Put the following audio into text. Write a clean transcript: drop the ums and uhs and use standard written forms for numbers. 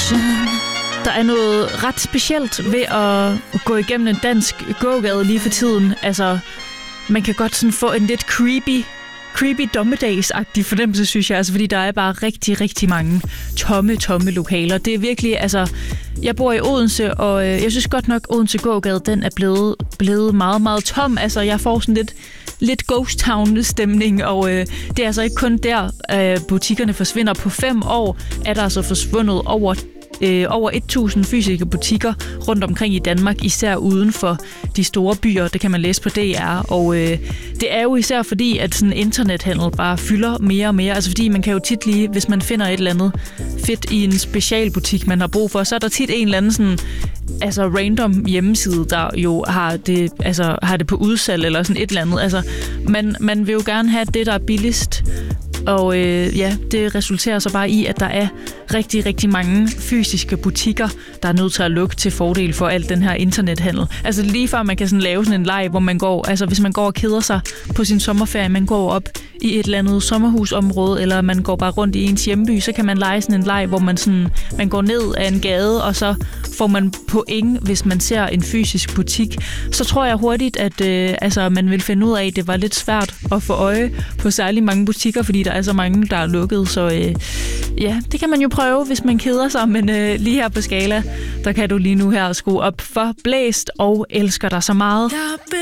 Der er noget ret specielt ved at gå igennem en dansk gågade lige for tiden. Altså, man kan godt sådan få en lidt creepy dommedagsagtig fornemmelse, synes jeg. Altså, fordi der er bare rigtig, rigtig mange tomme lokaler. Det er virkelig, altså... Jeg bor i Odense, og jeg synes godt nok, Odense gågade, den er blevet meget, meget tom. Altså, jeg får sådan lidt ghost town-stemning, og det er altså ikke kun der, butikkerne forsvinder. På 5 år er der altså forsvundet over 1.000 fysiske butikker rundt omkring i Danmark, især uden for de store byer. Det kan man læse på DR, og det er jo især fordi, at sådan internethandel bare fylder mere og mere. Altså fordi man kan jo tit lige, hvis man finder et eller andet fedt i en specialbutik, man har brug for, så er der tit en eller anden sådan, altså random hjemmeside, der jo har det på udsalg eller sådan et eller andet. Altså man vil jo gerne have det, der er billigst. Og det resulterer så bare i, at der er rigtig, rigtig mange fysiske butikker, der er nødt til at lukke til fordel for alt den her internethandel. Altså lige før man kan sådan lave sådan en leg, hvor man går, altså hvis man går og keder sig på sin sommerferie, man går op i et eller andet sommerhusområde, eller man går bare rundt i ens hjemby, så kan man lege sådan en leg, hvor man går ned ad en gade, og så får man point, hvis man ser en fysisk butik. Så tror jeg hurtigt, at man vil finde ud af, at det var lidt svært at få øje på særlig mange butikker, fordi der er så mange, der er lukket. Så det kan man jo prøve, hvis man keder sig, men lige her på Skala, der kan du lige nu her skrue op for Blæst og Elsker dig så meget.